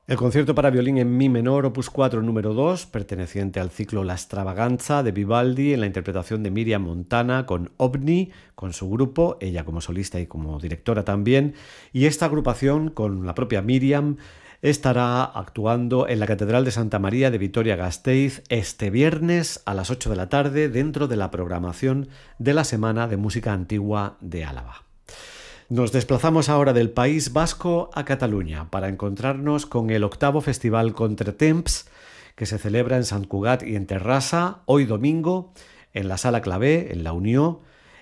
El concierto para violín en mi menor, opus 4, número 2, perteneciente al ciclo La Extravaganza de Vivaldi, en la interpretación de Miriam Montana con OVNI, con su grupo, ella como solista y como directora también, y esta agrupación con la propia Miriam estará actuando en la Catedral de Santa María de Vitoria-Gasteiz este viernes a las 8 de la tarde dentro de la programación de la Semana de Música Antigua de Álava. Nos desplazamos ahora del País Vasco a Cataluña para encontrarnos con el octavo Festival Contretemps que se celebra en Sant Cugat y en Terrassa hoy domingo en la Sala Clavé, en la Unió.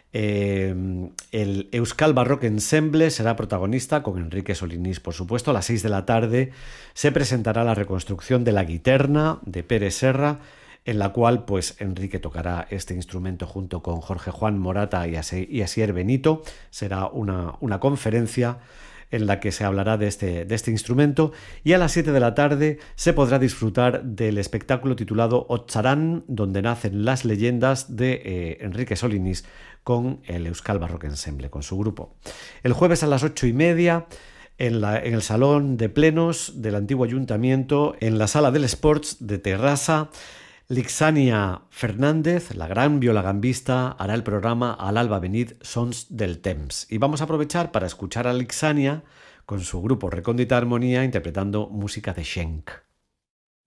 El Euskal Barrock Ensemble será protagonista con Enrique Solinís, por supuesto. A las 6 de la tarde se presentará la reconstrucción de la Guiterna de Pérez Serra, en la cual pues Enrique tocará este instrumento junto con Jorge Juan Morata y Asier Benito. Será una conferencia en la que se hablará de este instrumento, y a las 7 de la tarde se podrá disfrutar del espectáculo titulado Otzarán, donde nacen las leyendas de Enrique Solinís con el Euskal Barrock Ensemble, con su grupo. El jueves a las 8:30 en el Salón de Plenos del antiguo Ayuntamiento, en la Sala del Sports de Terrassa, Lixania Fernández, la gran violagambista, hará el programa Al alba venid Sons del Temps. Y vamos a aprovechar para escuchar a Lixania con su grupo Recóndita Armonía interpretando música de Schenk.